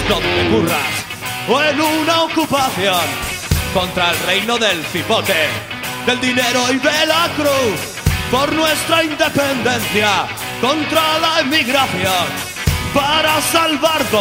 donde curras o en una ocupación, contra el reino del cipote, del dinero y de la cruz, por nuestra independencia, contra la emigración, para salvar